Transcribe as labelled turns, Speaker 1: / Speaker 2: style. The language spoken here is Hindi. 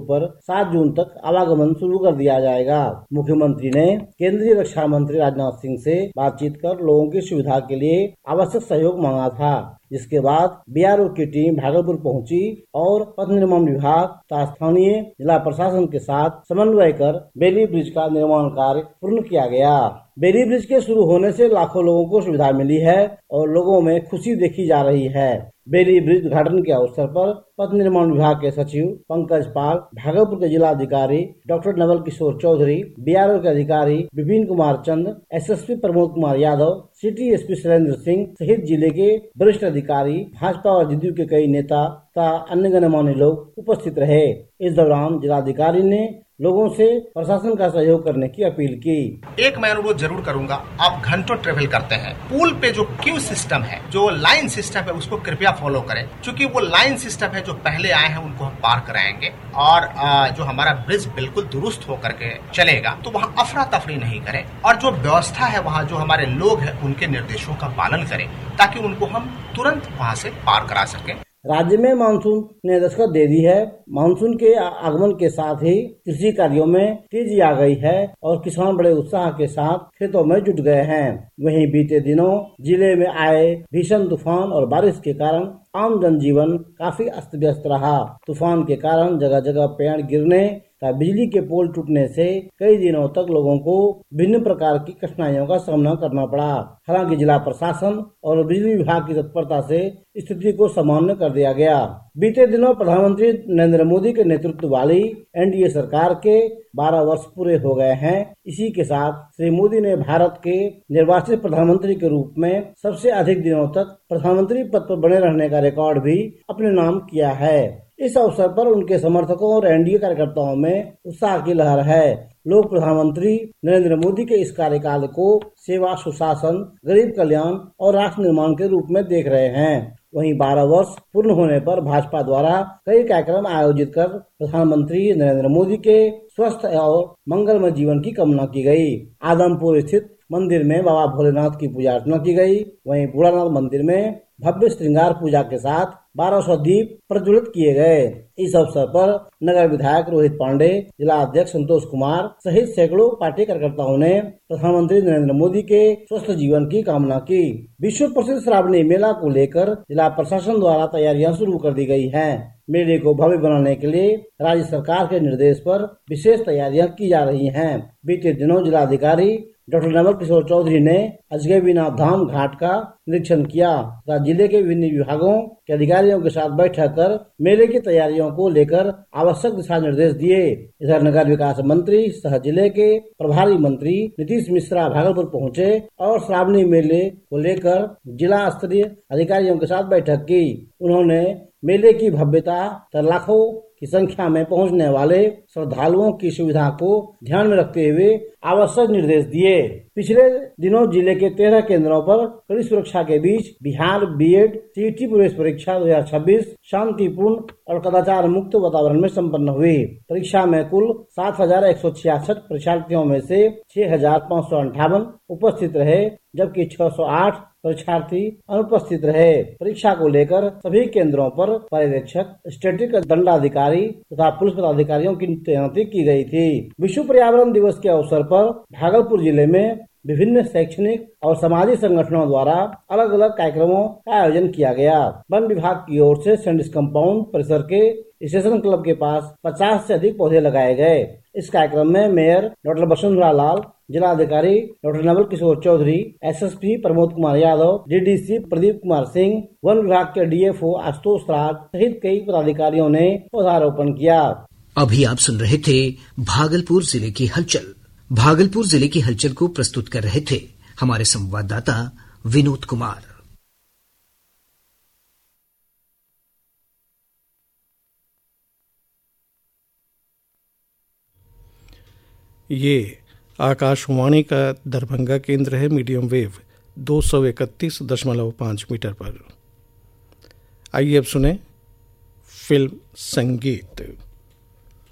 Speaker 1: पर 7 जून तक आवागमन शुरू कर दिया जाएगा। मुख्यमंत्री ने केंद्रीय रक्षा मंत्री राजनाथ सिंह से बातचीत कर लोगों की सुविधा के लिए आवश्यक सहयोग मांगा था, जिसके बाद बीआरओ की टीम भागलपुर पहुंची और पथ निर्माण विभाग तथा स्थानीय जिला प्रशासन के साथ समन्वय कर बेली ब्रिज का निर्माण कार्य पूर्ण किया गया। बेली ब्रिज के शुरू होने से लाखों लोगों को सुविधा मिली है और लोगों में खुशी देखी जा रही है। बेली ब्रिज उद्घाटन के अवसर पर पथ निर्माण विभाग के सचिव पंकज पाल, भागलपुर के जिला अधिकारी डॉक्टर नवल किशोर चौधरी, बीआरओ के अधिकारी विपिन कुमार चंद, SSP Pramod Kumar Yadav, city SP Surendra Singh सहित जिले के वरिष्ठ अधिकारी, भाजपा और जदयू के कई नेता तथा अन्य गणमान्य लोग उपस्थित रहे। इस दौरान जिलाधिकारी ने लोगों से प्रशासन का सहयोग करने की अपील की।
Speaker 2: एक मैं अनुरोध जरूर करूंगा, आप घंटों ट्रेवल करते हैं, पुल पे जो क्यू सिस्टम है, जो लाइन सिस्टम है, उसको कृपया फॉलो करें, क्योंकि वो लाइन सिस्टम है जो पहले आए हैं उनको हम पार कराएंगे और जो हमारा ब्रिज बिल्कुल दुरुस्त होकर के चलेगा, तो वहाँ अफरा तफरी नहीं करें और जो व्यवस्था है वहाँ जो हमारे लोग हैं उनके निर्देशों का पालन करें ताकि उनको हम तुरंत वहाँ से पार करा सकें।
Speaker 1: राज्य में मानसून ने दस्तक दे दी है। मानसून के आगमन के साथ ही कृषि कार्यों में तेजी आ गई है और किसान बड़े उत्साह के साथ खेतों में जुट गए हैं। वहीं बीते दिनों जिले में आए भीषण तूफान और बारिश के कारण आम जनजीवन काफी अस्त व्यस्त रहा। तूफान के कारण जगह जगह पेड़ गिरने तथा बिजली के पोल टूटने से कई दिनों तक लोगों को विभिन्न प्रकार की कठिनाइयों का सामना करना पड़ा। हालांकि जिला प्रशासन और बिजली विभाग की तत्परता से स्थिति को सामान्य कर दिया गया। बीते दिनों प्रधानमंत्री नरेंद्र मोदी के नेतृत्व वाली एनडीए सरकार के 12 वर्ष पूरे हो गए हैं। इसी के साथ श्री मोदी ने भारत के निर्वाचित प्रधानमंत्री के रूप में सबसे अधिक दिनों तक प्रधानमंत्री पद पर बने रहने का रिकॉर्ड भी अपने नाम किया है। इस अवसर पर उनके समर्थकों और एनडीए कार्यकर्ताओं में उत्साह की लहर है। लोग प्रधानमंत्री नरेंद्र मोदी के इस कार्यकाल को सेवा, सुशासन, गरीब कल्याण और राष्ट्र निर्माण के रूप में देख रहे हैं। वहीं 12 वर्ष पूर्ण होने पर भाजपा द्वारा कई कार्यक्रम आयोजित कर प्रधानमंत्री नरेंद्र मोदी के स्वस्थ और मंगलमय जीवन की कामना की गई। आदमपुर स्थित मंदिर में बाबा भोलेनाथ की पूजा अर्चना की गई। वहीं बूढ़ानाथ मंदिर में भव्य श्रृंगार पूजा के साथ 1200 दीप प्रज्वलित किए गए। इस अवसर पर नगर विधायक रोहित पांडे, जिला अध्यक्ष संतोष कुमार सहित सैकड़ों पार्टी कार्यकर्ताओं ने प्रधानमंत्री नरेंद्र मोदी के स्वस्थ जीवन की कामना की। विश्व प्रसिद्ध श्रावणी मेला को लेकर जिला प्रशासन द्वारा तैयारियां शुरू कर दी गई हैं। मेले को भव्य बनाने के लिए राज्य सरकार के निर्देश पर विशेष तैयारियां की जा रही हैं। बीते दिनों जिलाधिकारी डॉक्टर नवल किशोर चौधरी ने अजगैबीनाथ धाम घाट का निरीक्षण किया तथा जिले के विभिन्न विभागों के अधिकारियों के साथ बैठक कर मेले की तैयारियों को लेकर आवश्यक दिशा निर्देश दिए। इधर नगर विकास मंत्री सह जिले के प्रभारी मंत्री नीतीश मिश्रा भागलपुर पहुंचे और श्रावणी मेले को लेकर जिला स्तरीय अधिकारियों के साथ बैठक की। उन्होंने मेले की भव्यता तथा लाखों की संख्या में पहुंचने वाले श्रद्धालुओं की सुविधा को ध्यान में रखते हुए आवश्यक निर्देश दिए। पिछले दिनों जिले के 13 केंद्रों पर कड़ी सुरक्षा के बीच बिहार बीएड सीईटी प्रवेश परीक्षा 2026 शांतिपूर्ण और कदाचार मुक्त वातावरण में संपन्न हुई। परीक्षा में कुल 7,166 परीक्षार्थियों में से 6,558 उपस्थित रहे, जबकि 608 परीक्षार्थी अनुपस्थित रहे। परीक्षा को लेकर सभी केंद्रों पर पर्यवेक्षक, स्टैटिक दंडाधिकारी तथा पुलिस पदाधिकारियों की तैनाती की गई थी। विश्व पर्यावरण दिवस के अवसर पर भागलपुर जिले में विभिन्न शैक्षणिक और सामाजिक संगठनों द्वारा अलग अलग कार्यक्रमों का आयोजन किया गया। वन विभाग की ओर से सैंडिस कंपाउंड परिसर के स्टेशन क्लब के पास 50 से अधिक पौधे लगाए गए। इस कार्यक्रम में मेयर डॉक्टर वसुंधरा लाल, जिला अधिकारी doctor Naval Kishore Chaudhary, SSP Pramod Kumar Yadav, DDC Pradeep Kumar Singh, one विभाग के डीएफओ आशुतोष राज सहित कई पदाधिकारियों ने पौधारोपण किया।
Speaker 3: अभी आप सुन रहे थे भागलपुर जिले की हलचल। भागलपुर जिले की हलचल को प्रस्तुत कर रहे थे हमारे संवाददाता विनोद कुमार।
Speaker 4: ये आकाशवाणी का दरभंगा केंद्र है। मीडियम वेव 231.5 मीटर पर। आइए अब सुने फिल्म संगीत।